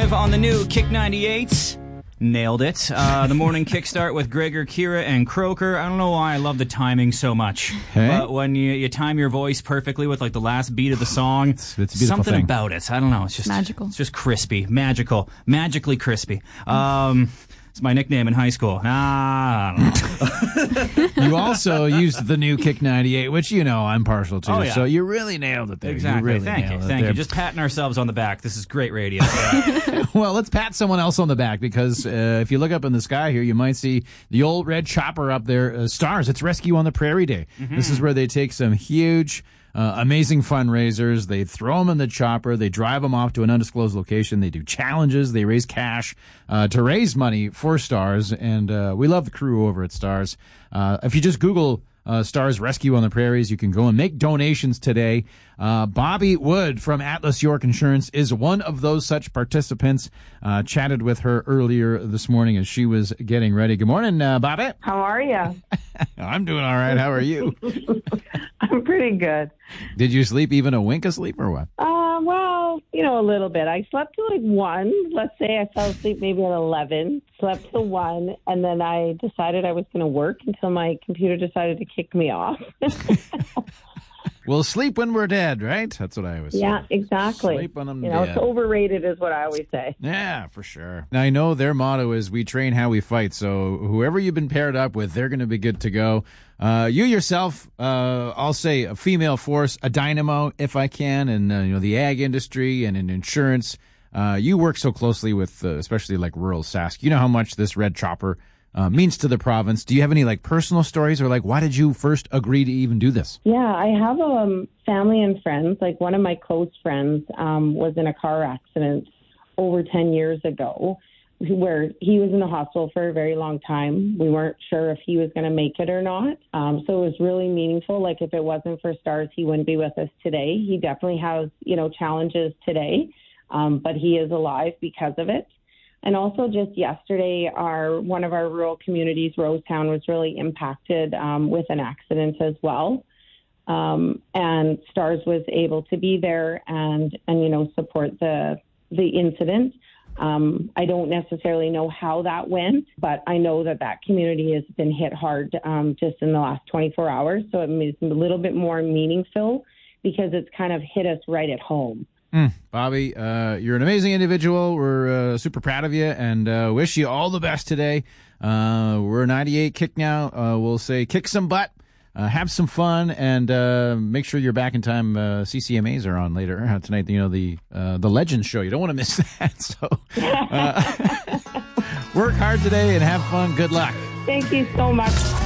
live on the new Kick 98. Nailed it. The morning kickstart with Gregor, Kira, and Croker. I don't know why I love the timing so much. Hey? But when you time your voice perfectly with like the last beat of the song, it's a beautiful something thing. about it. I don't know. It's just magical. It's just crispy, magical, magically crispy. It's my nickname in high school. I don't know. You also used the new Kick 98, which I'm partial to. Oh, yeah. So you really nailed it there. Exactly. You really Thank nailed you. it Thank there. you. Just patting ourselves on the back. This is great radio. Well, let's pat someone else on the back because if you look up in the sky here, you might see the old red chopper up there. Stars, it's Rescue on the Prairie Day. Mm-hmm. This is where they take some huge, amazing fundraisers. They throw them in the chopper. They drive them off to an undisclosed location. They do challenges. They raise cash to raise money for Stars. And we love the crew over at Stars. If you just Google Stars Rescue on the Prairies, you can go and make donations today. Bobby Wood from Atlas York Insurance is one of those such participants. Chatted with her earlier this morning as she was getting ready. Good morning, Bobby. How are you? I'm doing all right. How are you? I'm pretty good. Did you sleep even a wink of sleep or what? Well, a little bit. I slept till like 1. Let's say I fell asleep maybe at 11, slept till 1, and then I decided I was going to work until my computer decided to kick me off. We'll sleep when we're dead, right? That's what I always say. Yeah, exactly. Sleep when I'm dead. It's overrated is what I always say. Yeah, for sure. Now, I know their motto is we train how we fight, so whoever you've been paired up with, they're going to be good to go. You yourself, I'll say a female force, a dynamo, if I can, and the ag industry and in insurance. You work so closely with, especially like rural Sask. You know how much this red chopper means to the province. Do you have any personal stories or why did you first agree to even do this? Yeah, I have family and friends. Like one of my close friends was in a car accident over 10 years ago where he was in the hospital for a very long time. We weren't sure if he was going to make it or not. So it was really meaningful. Like if it wasn't for Stars, he wouldn't be with us today. He definitely has, challenges today, but he is alive because of it. And also just yesterday, one of our rural communities, Rosetown, was really impacted with an accident as well. And Stars was able to be there and support the incident. I don't necessarily know how that went, but I know that community has been hit hard just in the last 24 hours. So it makes it a little bit more meaningful because it's kind of hit us right at home. Bobby, you're an amazing individual. We're super proud of you and wish you all the best today. We're 98 Kick now. We'll say kick some butt, have some fun, and make sure you're back in time. CCMAs are on later tonight. The Legends show. You don't want to miss that. So work hard today and have fun. Good luck. Thank you so much.